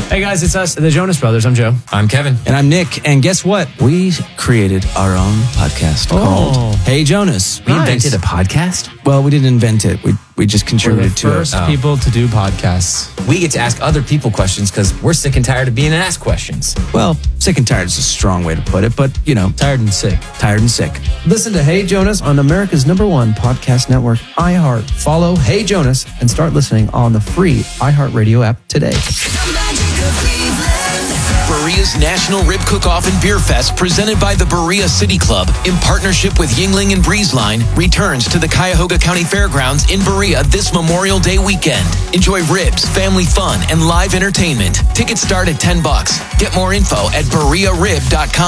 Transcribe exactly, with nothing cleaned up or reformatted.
Hey guys, it's us, the Jonas Brothers. I'm Joe. I'm Kevin. And I'm Nick. And guess what? We created our own podcast Oh. called Hey Jonas. We Nice. invented a podcast. Well, we didn't invent it. We we just We're the contributed to first it. people to do podcasts. We get to ask other people questions because we're sick and tired of being asked questions. Well, sick and tired is a strong way to put it, but you know, Tired and sick. tired and sick. Listen to Hey Jonas on America's number one podcast network, iHeart. Follow Hey Jonas and start listening on the free iHeartRadio app today. Berea's National Rib Cook-Off and Beer Fest, presented by the Berea City Club, in partnership with Yingling and Breezeline, returns to the Cuyahoga County Fairgrounds in Berea this Memorial Day weekend. Enjoy ribs, family fun, and live entertainment. Tickets start at ten bucks. Get more info at berea rib dot com.